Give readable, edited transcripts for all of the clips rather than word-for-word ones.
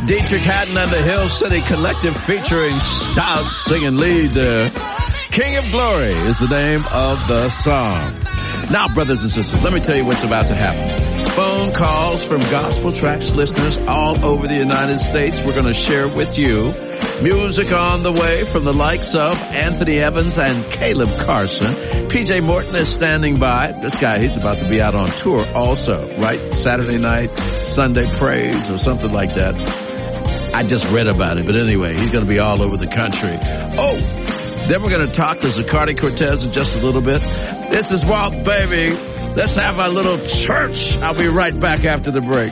Dietrich Haddon and the Hill City Collective featuring Stout singing lead there. King of Glory is the name of the song. Now, brothers and sisters, let me tell you what's about to happen. Phone calls from Gospel Tracks listeners all over the United States. We're going to share with you music on the way from the likes of Anthony Evans and Caleb Carson. PJ Morton is standing by. This guy, he's about to be out on tour also, right? Saturday night, Sunday praise or something like that. I just read about it, but anyway, he's going to be all over the country. Oh, then we're going to talk to Zaccardi Cortez in just a little bit. This is Walt, baby. Let's have our little church. I'll be right back after the break.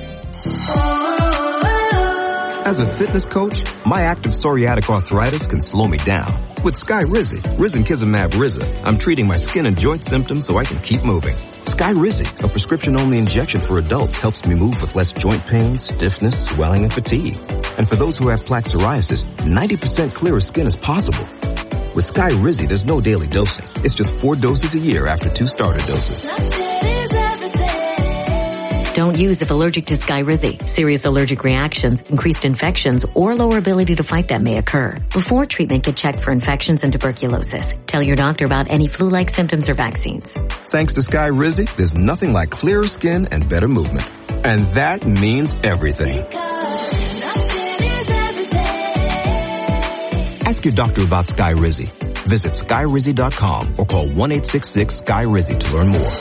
As a fitness coach, my active psoriatic arthritis can slow me down. With Skyrizi, Risankizumab Riza, I'm treating my skin and joint symptoms so I can keep moving. Skyrizi, a prescription-only injection for adults, helps me move with less joint pain, stiffness, swelling, and fatigue. And for those who have plaque psoriasis, 90% clearer skin is possible. With Skyrizi, there's no daily dosing. It's just 4 doses a year after 2 starter doses. Don't use if allergic to Skyrizi. Serious allergic reactions, increased infections, or lower ability to fight them may occur. Before treatment, get checked for infections and tuberculosis. Tell your doctor about any flu-like symptoms or vaccines. Thanks to Skyrizi, there's nothing like clearer skin and better movement. And that means everything. Ask your doctor about Skyrizi. Visit Skyrizi.com or call 1-866-SKY-RIZI to learn more.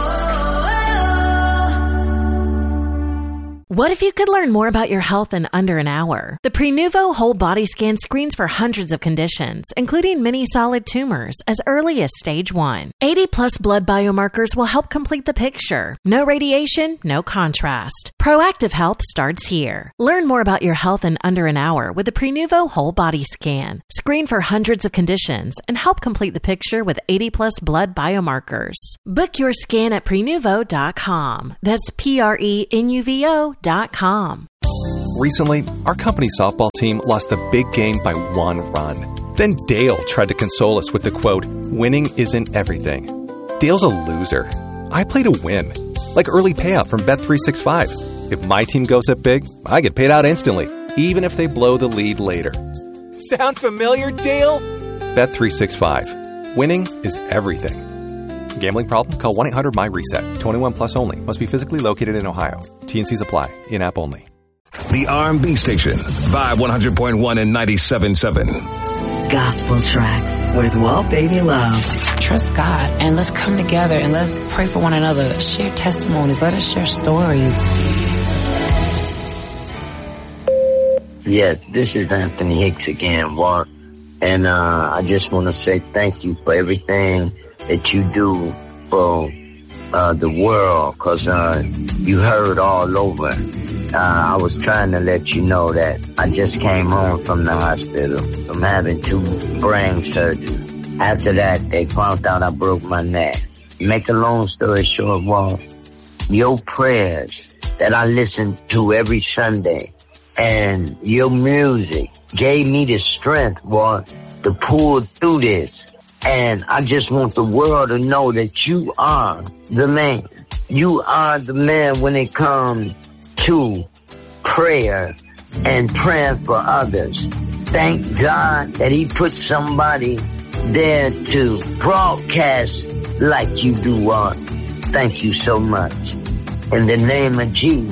What if you could learn more about your health in under an hour? The Prenuvo Whole Body Scan screens for hundreds of conditions, including many solid tumors, as early as stage 1. 80-plus blood biomarkers will help complete the picture. No radiation, no contrast. Proactive health starts here. Learn more about your health in under an hour with the Prenuvo Whole Body Scan. Screen for hundreds of conditions and help complete the picture with 80-plus blood biomarkers. Book your scan at Prenuvo.com. That's Prenuvo.com. Recently, our company softball team lost a big game by 1 run. Then Dale tried to console us with the quote, "Winning isn't everything." Dale's a loser. I play to win. Like early payout from Bet365. If my team goes up big, I get paid out instantly, even if they blow the lead later. Sound familiar, Dale? Bet365. Winning is everything. Gambling problem? Call 1-800-MY-RESET. 21 plus only. Must be physically located in Ohio. T&Cs apply. In-app only. The R&B station. Vibe 100.1 and 97.7. Gospel Tracks with Walt Baby Love. Trust God and let's come together and let's pray for one another. Share testimonies. Let us share stories. Yes, this is Anthony Hicks again, Walt. And I just want to say thank you for everything that you do for the world, cause you heard all over. I was trying to let you know that I just came home from the hospital from having 2 brain surgeries. After that, they found out I broke my neck. Make a long story short, Walt, your prayers that I listen to every Sunday and your music gave me the strength, Walt, to pull through this. And I just want the world to know that you are the man. You are the man when it comes to prayer and praying for others. Thank God that he put somebody there to broadcast like you do, Walt. Thank you so much. In the name of Jesus,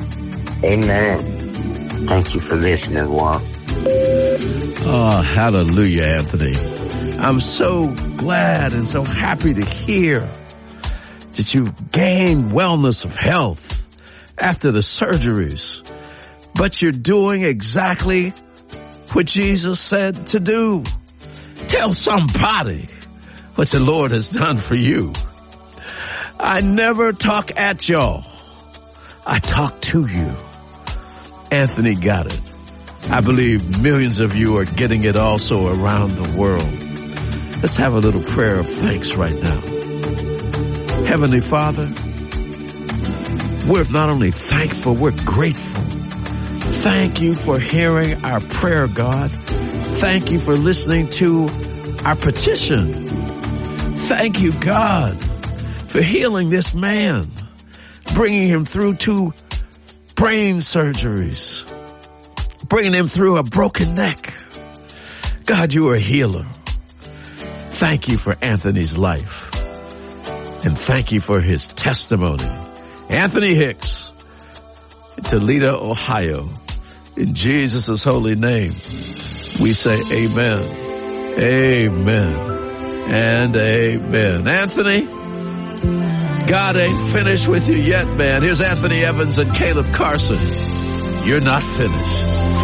amen. Thank you for listening, Walt. Oh, hallelujah, Anthony. I'm so glad and so happy to hear that you've gained wellness of health after the surgeries, but you're doing exactly what Jesus said to do. Tell somebody what the Lord has done for you. I never talk at y'all. I talk to you. Anthony got it. I believe millions of you are getting it also around the world. Let's have a little prayer of thanks right now. Heavenly Father, we're not only thankful, we're grateful. Thank you for hearing our prayer, God. Thank you for listening to our petition. Thank you, God, for healing this man, bringing him through 2 brain surgeries. bringing him through a broken neck. God, you are a healer. Thank you for Anthony's life. And thank you for his testimony. Anthony Hicks, Toledo, Ohio. In Jesus' holy name, we say amen, amen, and amen. Anthony, God ain't finished with you yet, man. Here's Anthony Evans and Caleb Carson. You're not finished.